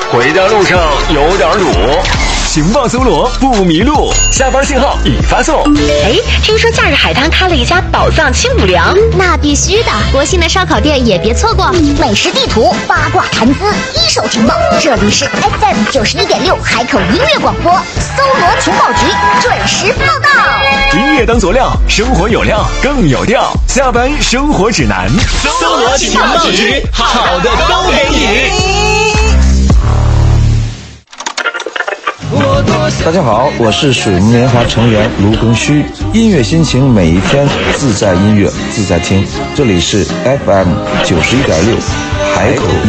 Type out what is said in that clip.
回家路上有点堵，情报搜罗不迷路，下班信号已发送。 哎，听说假日海滩开了一家宝藏清补凉， 那必须的。国信的烧烤店也别错过。 美食地图、八卦谈资、一手情报，这里是 FM 91.6海口音乐广播，搜罗情报局准时报道。 音乐当佐料，生活有料更有调。下班生活指南， 搜罗情报局，好的都给你。 大家好，我是水木年华成员卢庚戌。音乐心情每一天，自在音乐自在听。这里是 FM 91.6海口